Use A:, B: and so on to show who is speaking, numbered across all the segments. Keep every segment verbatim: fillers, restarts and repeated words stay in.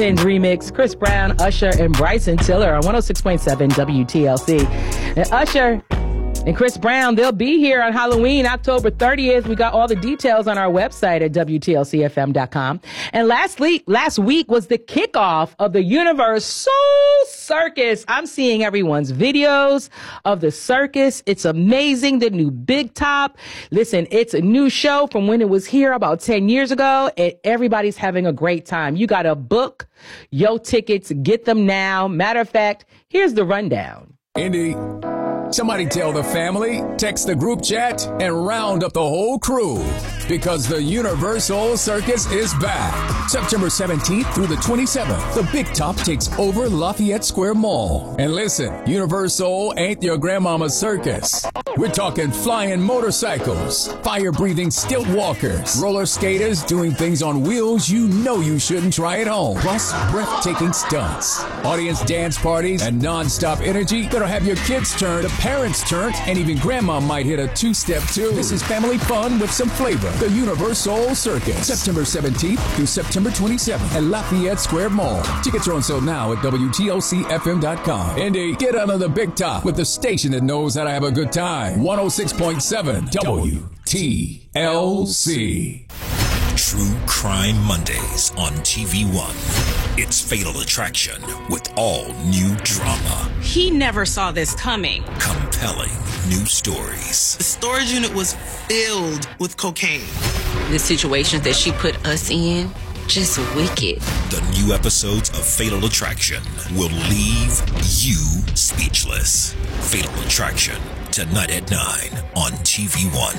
A: Remix, Chris Brown, Usher, and Bryson Tiller on one oh six point seven W T L C. And Usher and Chris Brown, they'll be here on Halloween, October thirtieth. We got all the details on our website at W T L C F M dot com. And last week, last week was the kickoff of the Universal Circus. I'm seeing everyone's videos of the circus. It's amazing. The new Big Top. Listen, it's a new show from when it was here about ten years ago, and everybody's having a great time. You got to book your tickets. Get them now. Matter of fact, here's the rundown.
B: Indy. Somebody tell the family, text the group chat, and round up the whole crew. Because the Universal Circus is back. September seventeenth through the twenty-seventh, the Big Top takes over Lafayette Square Mall. And listen, Universal ain't your grandmama's circus. We're talking flying motorcycles, fire-breathing stilt walkers, roller skaters doing things on wheels you know you shouldn't try at home. Plus, breathtaking stunts, audience dance parties, and non-stop energy that'll have your kids turn to parents turn, and even grandma might hit a two-step too. This is family fun with some flavor. The Universal Circus, September seventeenth through September twenty-seventh at Lafayette SquareAll. Tickets are on sale now at W T L C F M dot com. Indy, get under the Big Top with the station that knows how to have a good time. one oh six point seven W T L C.
C: True Crime Mondays on T V one. It's Fatal Attraction with all new drama.
D: He never saw this coming.
C: Compelling new stories.
E: The storage unit was filled with cocaine.
F: The situations that she put us in, just wicked.
C: The new episodes of Fatal Attraction will leave you speechless. Fatal Attraction, tonight at nine on T V one.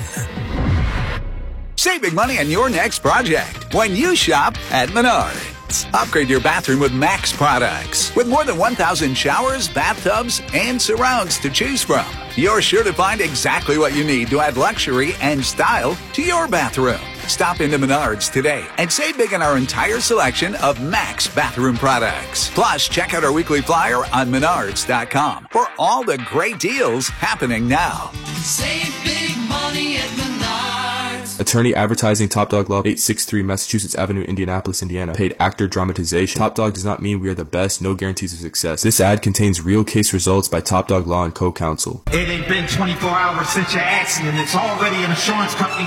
G: Save big money on your next project when you shop at Menards. Upgrade your bathroom with Max products. With more than one thousand showers, bathtubs, and surrounds to choose from, you're sure to find exactly what you need to add luxury and style to your bathroom. Stop into Menards today and save big on our entire selection of Max bathroom products. Plus, check out our weekly flyer on menards dot com for all the great deals happening now.
H: Save big money at Menards.
I: Attorney Advertising, Top Dog Law, eight sixty-three Massachusetts Avenue, Indianapolis, Indiana. Paid actor dramatization. Top Dog does not mean we are the best, no guarantees of success. This ad contains real case results by Top Dog Law and co-counsel.
J: It ain't been twenty-four hours since your accident. It's already an insurance company